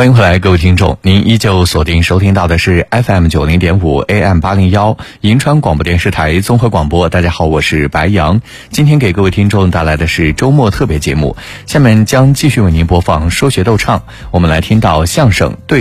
欢迎回来，各位听众，您依旧锁定收听到的是 FM90.5 AM801 银川广播电视台综合广播。大家好，我是白杨，今天给各位听众带来的是周末特别节目，下面将继续为您播放说学逗唱，我们来听到相声对